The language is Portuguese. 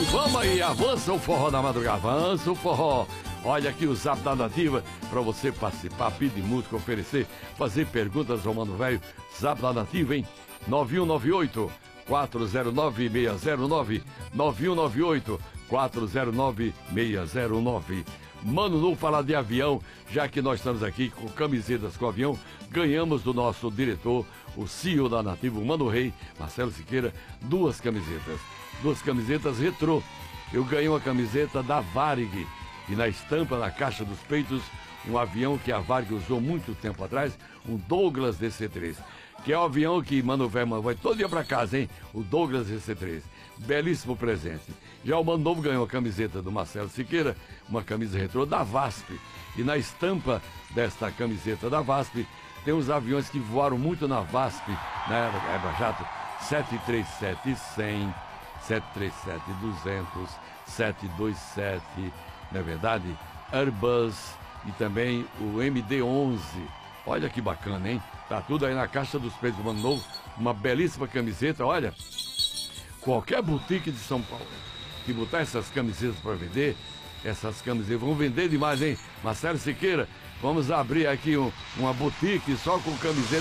Vamos aí, avança o forró da madrugada, avança o forró. Olha aqui o Zap da Nativa para você participar, pedir música, oferecer, fazer perguntas ao Mano Velho. Zap da Nativa, hein? 9198 409 609 9198 409 609. Mano, não falar de avião, já que nós estamos aqui com camisetas com avião, ganhamos do nosso diretor, o CEO da Nativa, o Mano Rei, Marcelo Siqueira, duas camisetas retrô. Eu ganhei uma camiseta da Varig e na estampa, na caixa dos peitos, um avião que a Varig usou muito tempo atrás, um Douglas DC-3, que é o avião que Mano Velho vai todo dia pra casa, hein? O Douglas DC-3. Belíssimo presente. Já o Mano Novo ganhou a camiseta do Marcelo Siqueira, uma camisa retrô da VASP. E na estampa desta camiseta da VASP, tem uns aviões que voaram muito na VASP, na Aero Jato, 737-100, 737-200, 727, não é verdade? Airbus e também o MD-11. Olha que bacana, hein? Tá tudo aí na caixa dos peitos do Mano Novo. Uma belíssima camiseta, olha. Qualquer boutique de São Paulo que botar essas camisetas para vender, essas camisetas vão vender demais, hein? Marcelo Siqueira, vamos abrir aqui uma boutique só com camiseta.